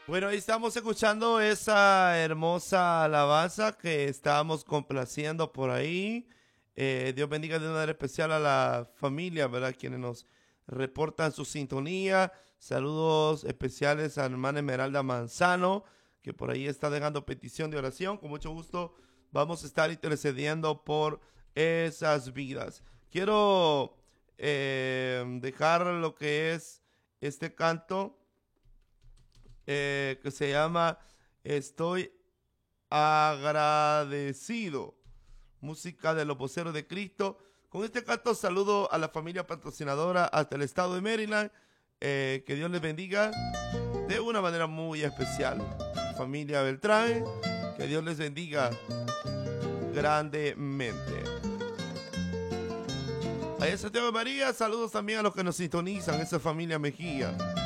Bueno, ahí estamos escuchando esa hermosa alabanza que estábamos complaciendo por ahí. Dios bendiga de una manera especial a la familia, ¿verdad? Quienes nos reportan su sintonía. Saludos especiales a la hermana Esmeralda Manzano, que por ahí está dejando petición de oración. Con mucho gusto vamos a estar intercediendo por esas vidas. Quiero dejar lo que es este canto que se llama Estoy agradecido. Música de los voceros de Cristo. Con este canto saludo a la familia patrocinadora hasta el estado de Maryland. Que Dios les bendiga de una manera muy especial. Familia Beltrán, que Dios les bendiga grandemente. Allá en Santiago de María, saludos también a los que nos sintonizan, esa familia Mejía.